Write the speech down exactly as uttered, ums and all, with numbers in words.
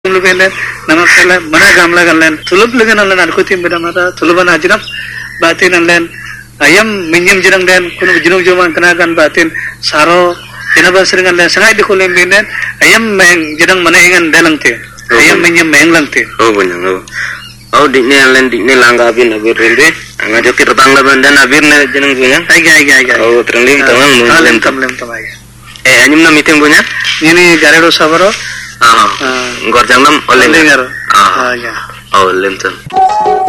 Lugenen nama kala mana gamla galan tulub lugen alan arkutim beda mata tuluban ajram batin alan ayam minyam jirang den kuno jinung juman kenakan batin saro jenaba sering alan sangai dikulim binen ayam meng jirang mana ingan dalang te ayam minyam meng lang te oh bunyang oh oh dikne alan dikne langga bin abir rende anga jokir tangga bandan abir ne jenang bunyang aiga aiga aiga oh terlim tangan lem tam lem tam aiga eh anyum na meeting bunyang ini garero sabaro ah ngor jangnam oleh dengar ah ya oh lem tam